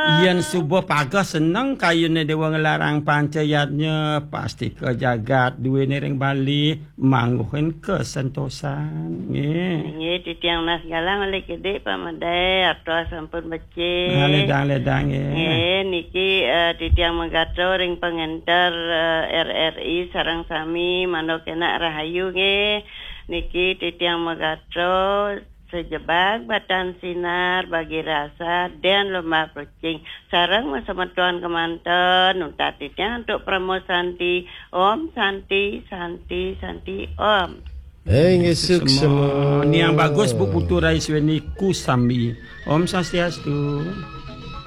Yen subuh pagi seneng kayune dewa ngelarang pancayatnya pasti ke jagat duwene ring Bali mangguhin kesentosan. Nggih titiang nas galang oleh gede Pak Made atau sampun becik. Ledang Nggih niki titiang menggato ring pengenter RRI sareng sami manuk enak rahayu nggih. Niki titiang menggato sejebak batan sinar bagi rasa dan lomba kucing sarang sama tuan kemanten untuk titiang untuk promo Santi Om Santi Om. Ngesuk semua. Ini yang bagus Bu Putu Raisweni Kusambi. Om Swastiastu.